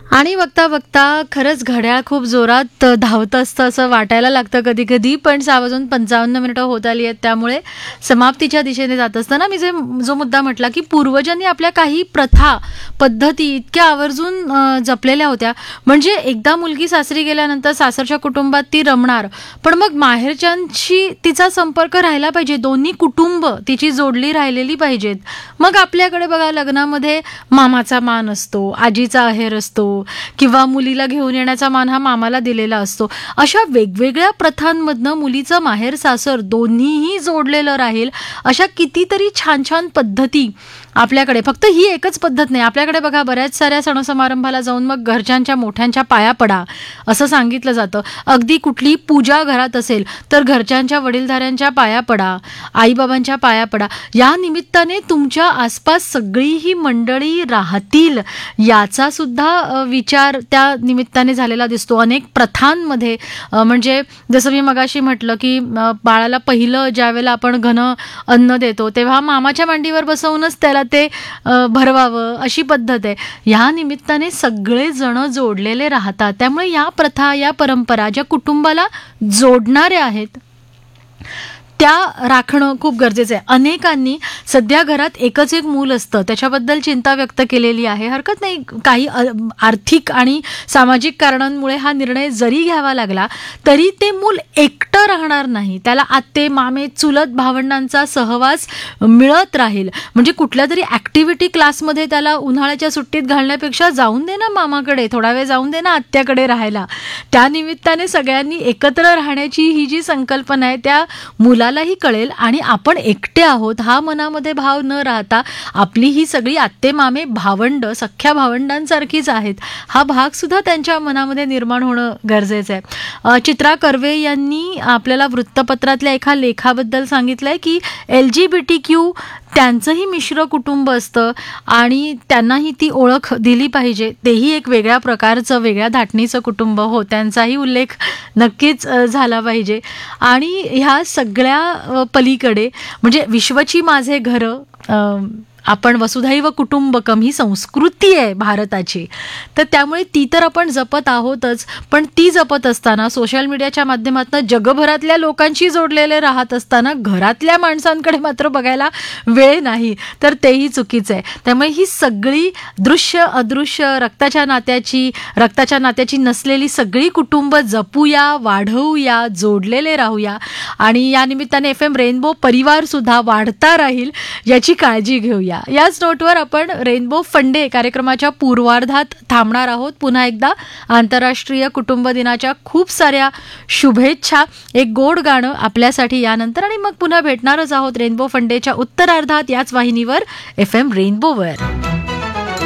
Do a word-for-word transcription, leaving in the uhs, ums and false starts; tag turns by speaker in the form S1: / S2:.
S1: आणि बघता बघता खरंच घड्याळ खूप जोरात धावत असतं असं वाटायला लागतं कधी कधी, पण सहा वाजून पंचावन्न मिनिटं होत आली आहेत, त्यामुळे समाप्तीच्या दिशेने जात असताना मी जे जो मुद्दा म्हटला की पूर्वजांनी आपल्या काही प्रथा पद्धती इतक्या आवर्जून अ, जपलेल्या होत्या. म्हणजे एकदा मुलगी सासरी गेल्यानंतर सासरच्या कुटुंबात ती रमणार, पण मग माहेरच्यांशी तिचा संपर्क राहिला पाहिजे, दोन्ही कुटुंब तिची जोडली राहिलेली पाहिजेत. मग आपल्याकडे बघा, लग्नामध्ये मामाचा मान असतो, आजीचा आहेर असतो, किंवा मुलीला घेऊन येण्याचा मान हा मामाला दिलेला असतो. अशा वेगवेगळ्या प्रथांमधनं मुलीचं माहेर सासर दोन्हीही जोडलेलं राहील अशा कितीतरी छान छान पद्धती आपल्याकडे. फक्त ही एकच पद्धत नाही, आपल्याकडे बघा बऱ्याच साऱ्या सणसमारंभाला जाऊन मग घरच्यांच्या मोठ्यांच्या पाया पडा असं सांगितलं जातं. अगदी कुठली पूजा घरात असेल तर घरच्यांच्या वडीलधाऱ्यांच्या पाया पडा, आईबाबांच्या पाया पडा. या निमित्ताने तुमच्या आसपास सगळी ही मंडळी राहतील याचा सुद्धा अ, विचार त्या निमित्ताने झालेला दिसतो. अनेक प्रथांमध्ये अ, म्हणजे जसं मी मगाशी म्हटलं की अ, बाळाला पहिलं ज्यावेळेला आपण घन अन्न देतो तेव्हा मामाच्या मांडीवर बसवूनच त्याला ते अ, भरवावं अशी पद्धत आहे. ह्या निमित्ताने सगळे जण जोडलेले राहतात. त्यामुळे या प्रथा, या परंपरा ज्या कुटुंबाला जोडणाऱ्या आहेत त्या राखणं खूप गरजेचं आहे. अनेकांनी सध्या घरात एकच एक मूल असतं त्याच्याबद्दल चिंता व्यक्त केलेली आहे. हरकत नाही, काही अ- आर्थिक आणि सामाजिक कारणांमुळे हा निर्णय जरी घ्यावा लागला तरी ते मूल एकटं राहणार नाही, त्याला आत्ते मामे चुलत भावंडांचा सहवास मिळत राहील. म्हणजे कुठल्या तरी ॲक्टिव्हिटी क्लासमध्ये त्याला उन्हाळ्याच्या सुट्टीत घालण्यापेक्षा जाऊन दे ना मामाकडे, थोडा वेळ जाऊन दे ना आत्याकडे राहायला. त्या निमित्ताने सगळ्यांनी एकत्र राहण्याची ही जी संकल्पना आहे त्या मुला ही कळेल आणि आपण एकटे आहोत हा मनामध्ये भाव न राहता आपली ही सगळी आत्ते मामे भावंड सख्या भावंडांसारखीच आहेत हा भाग सुद्धा त्यांच्या मनामध्ये निर्माण होणं गरजेचं आहे. अ, चित्रा कर्वे यांनी आपल्याला वृत्तपत्रातल्या एका लेखाबद्दल सांगितलंय की L G B T Q त्यांचंही मिश्र कुटुंब असतं आणि त्यांनाही ती ओळख दिली पाहिजे. तेही एक वेगळ्या प्रकारचं, वेगळ्या धाटणीचं कुटुंब हो, त्यांचाही उल्लेख नक्कीच अ, झाला पाहिजे. आणि ह्या सगळ्या अ, पलीकडे म्हणजे विश्वची माझे घरं, अ, आपण वसुधैव कुटुंबकम ही संस्कृती आहे भारताची, तर त्यामुळे ती तर आपण जपत आहोतच, पण ती जपत असताना सोशल मीडियाच्या माध्यमातून जगभरातल्या लोकांशी जोडलेले राहत असताना घरातल्या माणसांकडे मात्र बघायला वेळ नाही, तर तेही चुकीचं आहे. त्यामुळे ही सगळी दृश्य अदृश्य रक्ताच्या नात्याची रक्ताच्या नात्याची नसलेली सगळी कुटुंब जपूया, वाढवूया, जोडलेले राहूया आणि या निमित्ताने एफ एम रेनबो परिवार सुद्धा वाढता राहील याची काळजी घेऊया. याच नोटवर आपण रेनबो फंडे कार्यक्रमाच्या पूर्वार्धात थांबणार आहोत. पुन्हा एकदा आंतरराष्ट्रीय कुटुंब दिनाच्या खूप साऱ्या शुभेच्छा. एक गोड गाणं आपल्यासाठी यानंतर आणि मग पुन्हा भेटणारच आहोत रेनबो फंडेच्या उत्तरार्धात याच वाहिनीवर एफ एम रेनबोवर.